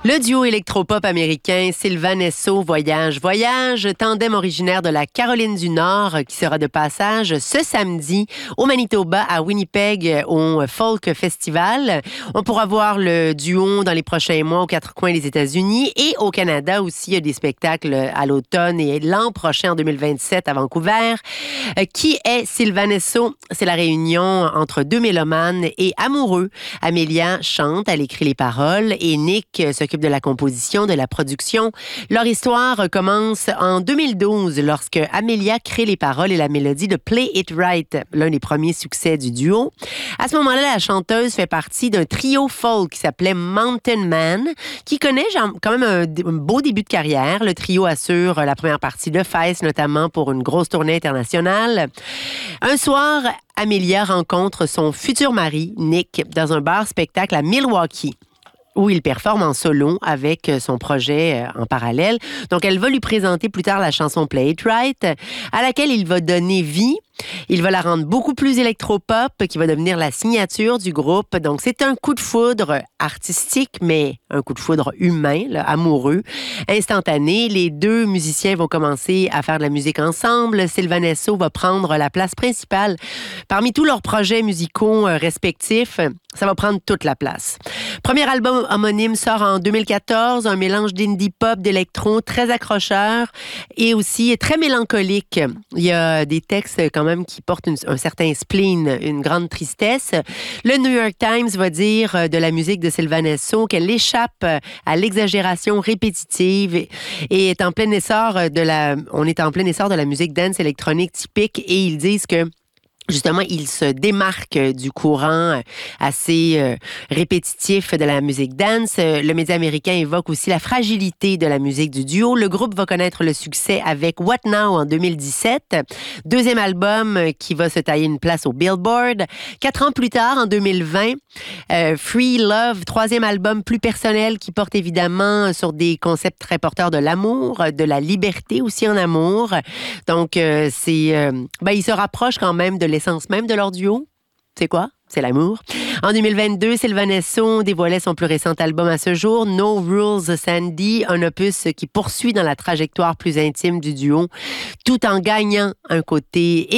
Le duo électropop américain Sylvan Esso Voyage, tandem originaire de la Caroline du Nord qui sera de passage ce samedi au Manitoba à Winnipeg au Folk Festival. On pourra voir le duo dans les prochains mois aux quatre coins des États-Unis et au Canada aussi. Il y a des spectacles à l'automne et l'an prochain en 2027 à Vancouver. Qui est Sylvan Esso? C'est la réunion entre deux mélomanes et amoureux. Amélia chante, elle écrit les paroles et Nick s'occupe de la composition, de la production. Leur histoire commence en 2012 lorsque Amélia crée les paroles et la mélodie de Play It Right, l'un des premiers succès du duo. À ce moment-là, la chanteuse fait partie d'un trio folk qui s'appelait Mountain Man, qui connaît quand même un beau début de carrière. Le trio assure la première partie de Fest, notamment pour une grosse tournée internationale. Un soir, Amélia rencontre son futur mari, Nick, dans un bar-spectacle à Milwaukee, où il performe en solo avec son projet en parallèle. Donc, elle va lui présenter plus tard la chanson Play It Right, à laquelle il va donner vie. Il va la rendre beaucoup plus électropop, qui va devenir la signature du groupe. Donc, c'est un coup de foudre artistique, mais un coup de foudre humain, là, amoureux, instantané. Les deux musiciens vont commencer à faire de la musique ensemble. Sylvan Esso va prendre la place principale. Parmi tous leurs projets musicaux respectifs, ça va prendre toute la place. Premier album homonyme sort en 2014, un mélange d'indie pop, d'électro, très accrocheur et aussi très mélancolique. Il y a des textes quand même qui portent un certain spleen, une grande tristesse. Le New York Times va dire de la musique de Sylvan Esso qu'elle échappe à l'exagération répétitive et est en plein essor on est en plein essor de la musique dance électronique typique et ils disent que justement, il se démarque du courant assez répétitif de la musique dance. Le média américain évoque aussi la fragilité de la musique du duo. Le groupe va connaître le succès avec What Now en 2017. Deuxième album qui va se tailler une place au Billboard. 4 ans plus tard, en 2020, Free Love, troisième album plus personnel qui porte évidemment sur des concepts très porteurs de l'amour, de la liberté aussi en amour. Donc, il se rapproche quand même de l'essence même de leur duo. C'est quoi? C'est l'amour. En 2022, Sylvan Esso dévoilait son plus récent album à ce jour, No Rules Sandy, un opus qui poursuit dans la trajectoire plus intime du duo, tout en gagnant un côté